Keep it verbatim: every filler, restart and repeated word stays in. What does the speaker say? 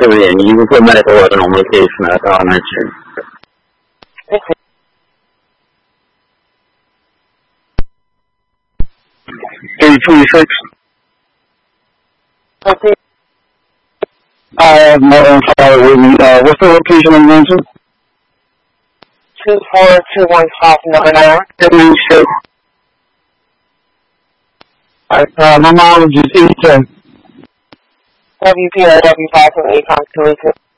Korean. You can put medical weapon on location at uh, night stream. three twenty-six. Okay. I have my own father with me. Uh, what's the location I'm going to? two four two one five nine nine. Seven six. Alright, uh, my mileage is eight ten. W P O W five from eight five two eight two.